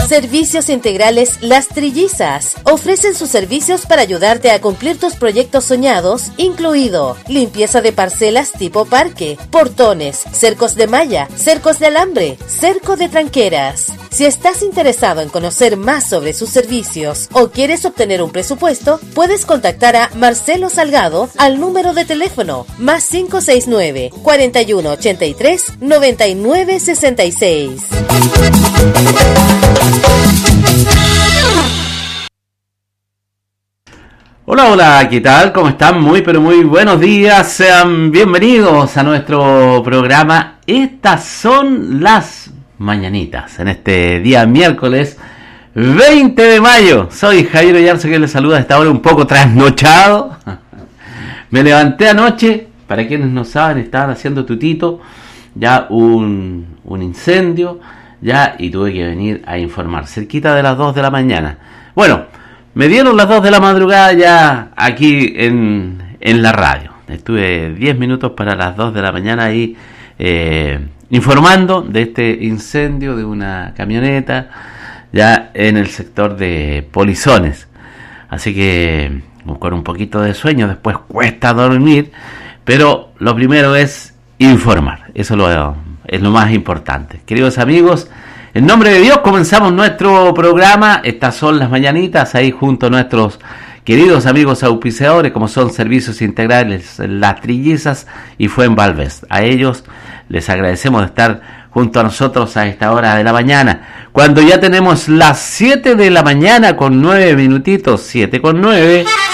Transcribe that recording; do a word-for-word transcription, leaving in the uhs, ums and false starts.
Servicios Integrales Las Trillizas. Ofrecen sus servicios para ayudarte a cumplir tus proyectos soñados, incluido limpieza de parcelas tipo parque, portones, cercos de malla, cercos de alambre, cerco de tranqueras. Si estás interesado en conocer más sobre sus servicios o quieres obtener un presupuesto, puedes contactar a Marcelo Salgado al número de teléfono más cinco seis nueve, cuarenta y uno ochenta y tres, noventa y nueve sesenta y seis. Hola, hola, ¿qué tal? ¿Cómo están? Muy, pero muy buenos días. Sean bienvenidos a nuestro programa. Estas son las mañanitas en este día miércoles veinte de mayo. Soy Javier Oyarzo, que les saluda a esta hora un poco trasnochado. Me levanté anoche, para quienes no saben, estaban haciendo tutito, ya un, un incendio, ya, y tuve que venir a informar, cerquita de las dos de la mañana. Bueno, me dieron las dos de la madrugada ya aquí en, en la radio. Estuve diez minutos para las dos de la mañana ahí eh, informando de este incendio de una camioneta ya en el sector de Polizones. Así que con un poquito de sueño, después cuesta dormir, pero lo primero es informar. Eso lo, es lo más importante. Queridos amigos, en nombre de Dios comenzamos nuestro programa. Estas son las mañanitas, ahí junto a nuestros queridos amigos auspiciadores, como son Servicios Integrales Las Trillizas y Fuenvalves. A ellos les agradecemos de estar junto a nosotros a esta hora de la mañana, cuando ya tenemos las siete de la mañana con nueve minutitos, siete con nueve.